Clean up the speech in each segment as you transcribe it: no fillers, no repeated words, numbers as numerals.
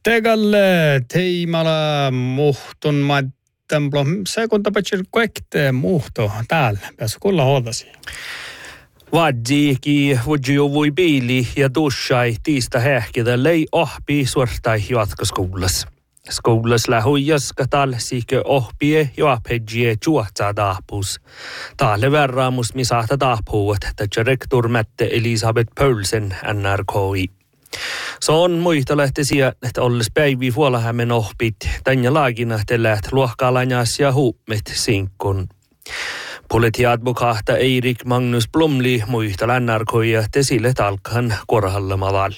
Tegalle teimala muhtun maittanplo. Se kun tapetsin kaikkeen muhto täällä. Pääsä kulla hoitasi. Vadjiiki vudju voi biili ja dushai tiista hähkitä lei ohpi suortai jatkoskoulas. Skoulas lähuijas katal siikö ohpie joapedjie juotsaa taapus. Taalle verraamus misahta taapuut, että rektor Mette Elisabeth Pölsen NRKI. Se on muistalehtisiä, että olles päivi vuolahämmen ohpit, tänne laagina teläät luohkaalanjas ja huumet sinkkun. Politiadvokahta Eirik Magnus Blomli muistal NRKI tesille talkan korhallamavall.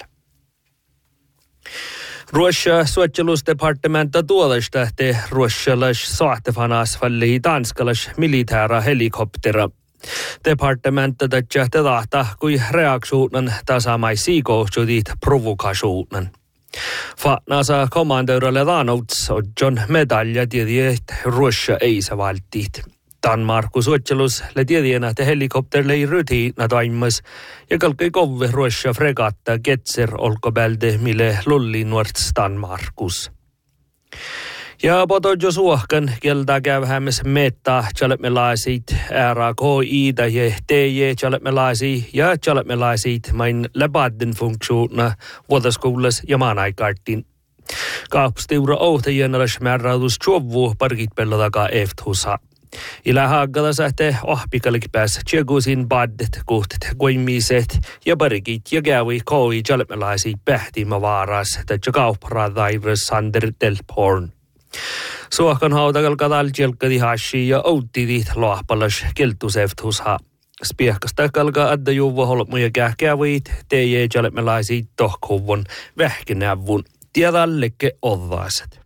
Ruossa suojelusdepartementa tuolesta te ruossalais saatefanas falli tanskalas militäära helikoptera. Departementa tätä tahta kui reaksuunan tasamaisiikohjudit provokasuunan. Fatnasa komandöydälle Danouts on John medalja tiedät Ruossa ei se valtiit. Danmarku suojelus le tiedien, että helikopterle ei rutiina toimas ja kalkei kovve Ruossa fregatta Ketser olkobälde mille lulli nuorts Danmarkus. Ja potojo suohkan kieltä käyhämmes metta chalmetmelaisit RKI ja TJ chalmetmelaisi ja chalmetmelaisit main läbadden funktiona vuotaskoulas ja maanaikartin. Kaapstiura ohtajienaras määräydus tjovvu parkit pellotakaa efthusa. Ila haagala sähte ohpikalik pääs tjegusin baddet kohtet goimiset ja parikit ja kävi koi chalmetmelaisi pähtimä vaaras tätä kaupradairas Sander Delporn. Suohkan hautakal kadal jelkadi hashi ja outtidit lohpalas keltusefthusha. Spiehkasta kalka adda juvo holmuja kähkävit teje chalmetmelaisi tohkovon vähkenävun. Tiedalleke odvaaset.